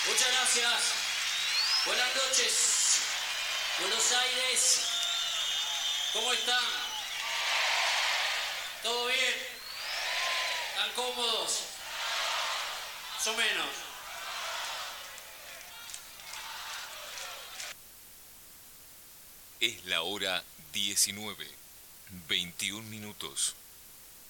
Muchas gracias. Buenas noches. Buenos Aires. ¿Cómo están? ¿Todo bien? ¿Están cómodos? Más o menos. Es la hora 19:21.